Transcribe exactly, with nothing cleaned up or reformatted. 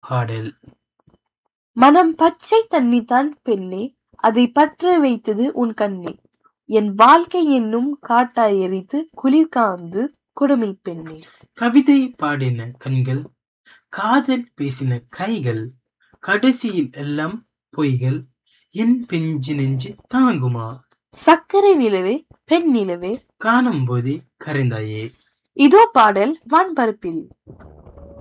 பாடல். மனம் பச்சை தண்ணிதான் பெண்ணே, அதை பற்ற வைத்தது உன் கண்ணே, என் வாழ்க்கை என்னும் காட்டாய் எரித்து குளிர் காந்து கொடுமை பெண்ணே. கவிதை பாடின கண்கள், காதல் பேசின கைகள், கடைசியில் எல்லாம் பொய்கள். என் பிஞ்சு நெஞ்சு தாங்குமா? சக்கரை நிலவே பெண் நிலவே காணும் போதே கரைந்தாயே. இதோ பாடல் வான்பரப்பில்.